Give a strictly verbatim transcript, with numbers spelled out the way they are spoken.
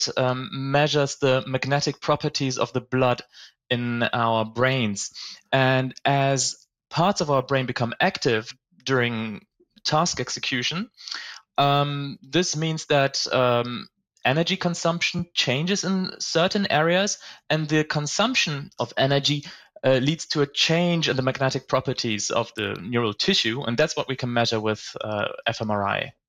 um, measures the magnetic properties of the blood in our brains. And as parts of our brain become active during task execution, um, this means that um, energy consumption changes in certain areas, and the consumption of energy uh, leads to a change in the magnetic properties of the neural tissue, and that's what we can measure with uh, fMRI.